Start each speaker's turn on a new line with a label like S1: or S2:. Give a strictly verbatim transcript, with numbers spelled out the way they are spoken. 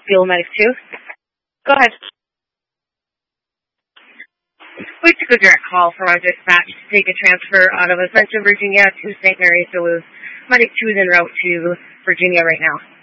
S1: Fuel Medic two. Go ahead. We took a direct call from our dispatch to take a transfer out of Ascension, Virginia to Saint Mary's Duluth. Medic two is en route to Virginia right now.